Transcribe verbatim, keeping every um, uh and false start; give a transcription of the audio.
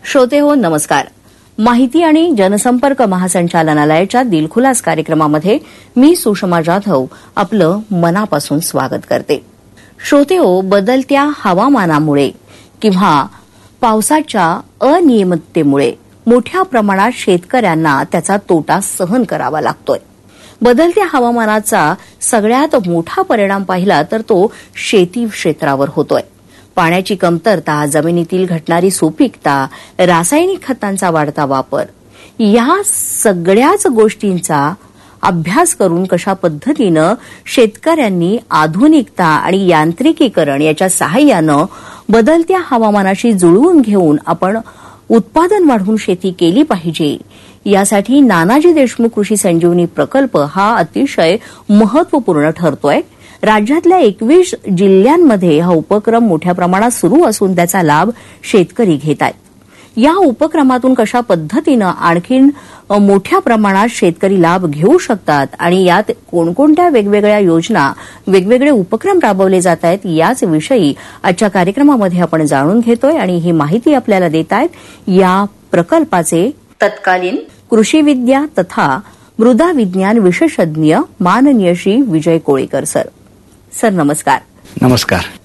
श्रोते हो नमस्कार. माहिती आणि जनसंपर्क महासंचालनालयाच्या दिलखुलास कार्यक्रमामध्ये मी सुषमा जाधव आपलं मनापासून स्वागत करते. श्रोते हो, बदलत्या हवामानामुळे किंवा पावसाच्या अनियमिततेमुळे मोठ्या प्रमाणात शेतकऱ्यांना त्याचा तोटा सहन करावा लागतोय. बदलत्या हवामानाचा सगळ्यात मोठा परिणाम पाहिला तर तो शेती क्षेत्रावर होतोय. पाण्याची कमतरता, जमिनीतील घटणारी सुपीकता, रासायनिक खतांचा वाढता वापर या सगळ्याच गोष्टींचा अभ्यास करून कशा पद्धतीनं शेतकऱ्यांनी आधुनिकता आणि यांत्रिकीकरण याच्या सहाय्यानं बदलत्या हवामानाशी जुळवून घेऊन आपण उत्पादन वाढवून शेती केली पाहिजे, यासाठी नानाजी देशमुख कृषी संजीवनी प्रकल्प हा अतिशय महत्वपूर्ण ठरतोय. राज्यातल्या एकवीस जिल्ह्यांमध्ये हा उपक्रम मोठ्या प्रमाणात सुरू असून त्याचा लाभ शेतकरी घेत आहेत. या उपक्रमातून कशा पद्धतीनं आणखीन मोठ्या प्रमाणात शेतकरी लाभ घेऊ शकतात आणि यात कोणकोणत्या वेगवेगळ्या योजना, वेगवेगळे उपक्रम राबवले जात आहेत, याच विषयी आजच्या कार्यक्रमामध्ये आपण जाणून घेतोय. आणि ही माहिती आपल्याला देत आहेत या प्रकल्पाचे तत्कालीन कृषीविद्या तथा मृदा विज्ञान विशेषज्ञ माननीय श्री विजय कोळेकर सर. सर नमस्कार. नमस्कार.